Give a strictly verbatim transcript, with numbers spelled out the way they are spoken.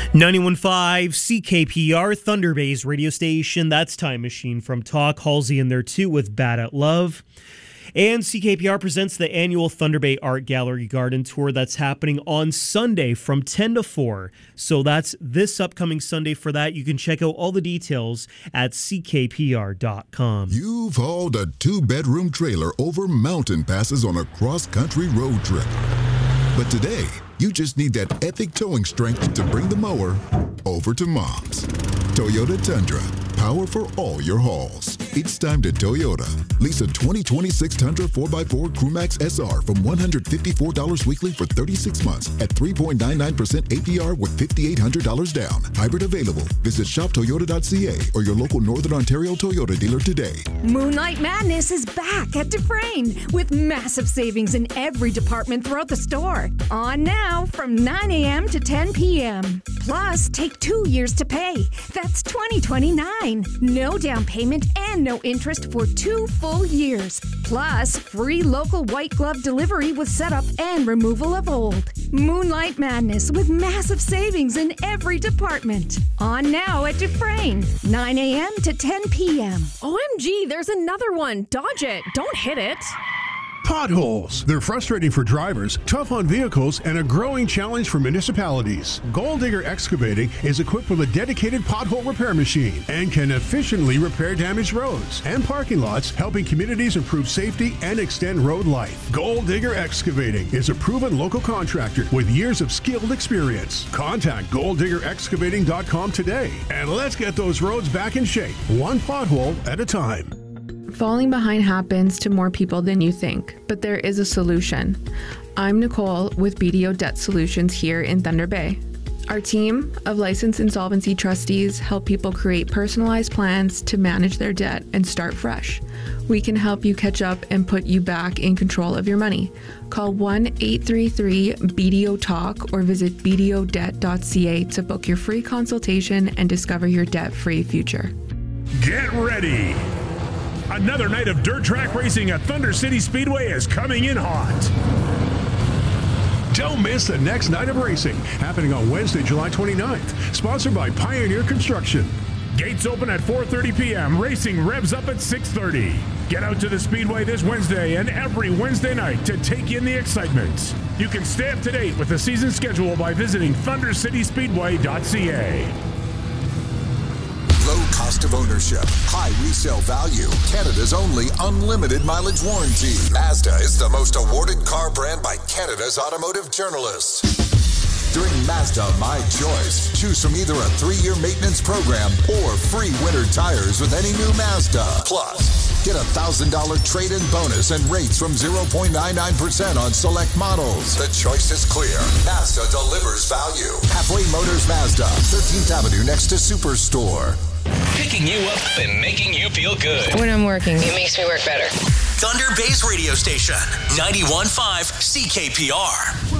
ninety-one point five C K P R, Thunder Bay's radio station. That's Time Machine from Talk. Halsey in there too with Bad at Love. And C K P R presents the annual Thunder Bay Art Gallery Garden Tour that's happening on Sunday from ten to four. So that's this upcoming Sunday for that. You can check out all the details at C K P R dot com. You've hauled a two-bedroom trailer over mountain passes on a cross-country road trip. But today, you just need that epic towing strength to bring the mower over to Mom's. Toyota Tundra. Power for all your hauls. It's time to Toyota. Lease a twenty twenty-six Tundra four by four Crewmax S R from one hundred fifty-four dollars weekly for thirty-six months at three point nine nine percent A P R with five thousand eight hundred dollars down. Hybrid available. Visit shop toyota dot c a or your local Northern Ontario Toyota dealer today. Moonlight Madness is back at Dufresne with massive savings in every department throughout the store. On now from nine a.m. to ten p.m. Plus, take two years to pay. That's twenty twenty-nine. No down payment and no interest for two full years. Plus, free local white glove delivery with setup and removal of old. Moonlight Madness with massive savings in every department. On now at Dufresne, nine a.m. to ten p.m. O M G, there's another one. Dodge it. Don't hit it. Potholes. They're frustrating for drivers, tough on vehicles, and a growing challenge for municipalities. Gold Digger Excavating is equipped with a dedicated pothole repair machine and can efficiently repair damaged roads and parking lots, helping communities improve safety and extend road life. Gold Digger Excavating is a proven local contractor with years of skilled experience. Contact gold digger excavating dot com today and let's get those roads back in shape, one pothole at a time. Falling behind happens to more people than you think, but there is a solution. I'm Nicole with B D O Debt Solutions here in Thunder Bay. Our team of licensed insolvency trustees help people create personalized plans to manage their debt and start fresh. We can help you catch up and put you back in control of your money. Call one eight three three B D O Talk or visit b d o debt dot c a to book your free consultation and discover your debt-free future. Get ready! Another night of dirt track racing at Thunder City Speedway is coming in hot. Don't miss the next night of racing, happening on Wednesday, July twenty-ninth. Sponsored by Pioneer Construction. Gates open at four thirty p.m. Racing revs up at six thirty. Get out to the Speedway this Wednesday and every Wednesday night to take in the excitement. You can stay up to date with the season schedule by visiting thunder city speedway dot c a. Low cost of ownership, high resale value, Canada's only unlimited mileage warranty. Mazda is the most awarded car brand by Canada's automotive journalists. During Mazda My Choice, choose from either a three-year maintenance program or free winter tires with any new Mazda. Plus, get a one thousand dollars trade-in bonus and rates from zero point nine nine percent on select models. The choice is clear. Mazda delivers value. Halfway Motors Mazda, thirteenth Avenue next to Superstore. Picking you up and making you feel good. When I'm working, it makes me work better. Thunder Bay's radio station, ninety-one point five C K P R.